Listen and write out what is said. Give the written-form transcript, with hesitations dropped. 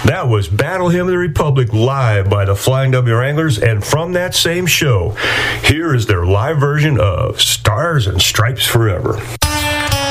That was Battle Hymn of the Republic live by the Flying W Wranglers, and from that same show, here is their live version of Stars and Stripes Forever.